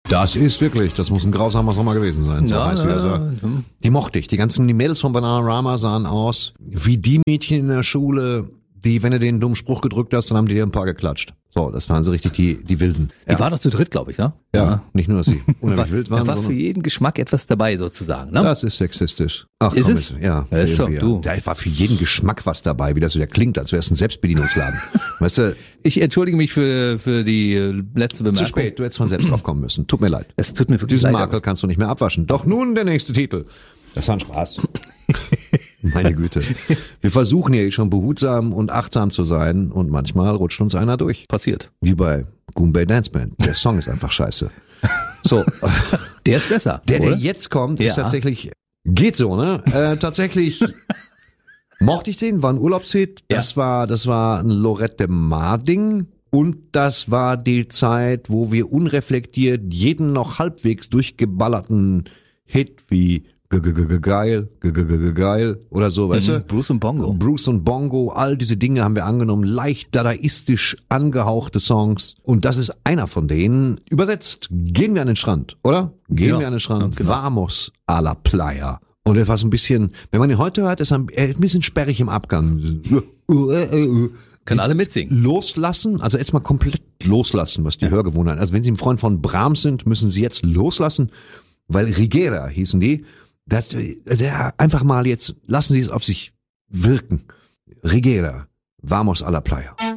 Das ist wirklich, das muss ein grausamer Sommer gewesen sein, so heiß wie er sagt. Die mochte ich. Die Mädels von Bananarama sahen aus wie die Mädchen in der Schule, die, wenn du den dummen Spruch gedrückt hast, dann haben die dir ein paar geklatscht. So, das waren so richtig die Wilden. Die waren doch zu dritt, glaube ich, ne? Ja, nicht nur, dass sie unheimlich wild waren. Da war für jeden Geschmack etwas dabei, sozusagen, ne? Das ist sexistisch. Ach, ist komm, es? Ja. Ja, ist so, du. Da war für jeden Geschmack was dabei, wie das wieder klingt, als wäre es ein Selbstbedienungsladen. Weißt du? Ich entschuldige mich für die letzte Bemerkung. Zu spät, du hättest von selbst drauf kommen müssen. Tut mir leid. Es tut mir wirklich Diesen leid. Makel kannst du nicht mehr abwaschen. Doch nun der nächste Titel. Das war ein Spaß. Meine Güte. Wir versuchen ja schon behutsam und achtsam zu sein und manchmal rutscht uns einer durch. Passiert. Wie bei Goombay Dance Band. Der Song ist einfach scheiße. So. Der ist besser, Der oder? jetzt kommt, ist tatsächlich, geht so, ne? Tatsächlich mochte ich den, war ein Urlaubshit. Das war ein Lorette Mar-Ding. Und das war die Zeit, wo wir unreflektiert jeden noch halbwegs durchgeballerten Hit wie geil oder so, weißt du? Bruce und Bongo. Bruce und Bongo, all diese Dinge haben wir angenommen, leicht dadaistisch angehauchte Songs. Und das ist einer von denen. Übersetzt, gehen wir an den Strand, oder? Gehen wir an den Strand. Genau. Vamos a la playa. Und er war so ein bisschen, wenn man ihn heute hört, ist er ein bisschen sperrig im Abgang. Können alle mitsingen. Loslassen, also jetzt mal komplett loslassen, was die Hörgewohnheiten. Also wenn Sie ein Freund von Brahms sind, müssen Sie jetzt loslassen, weil Rigera hießen die. Einfach mal jetzt, lassen Sie es auf sich wirken. Rigera, vamos a la playa.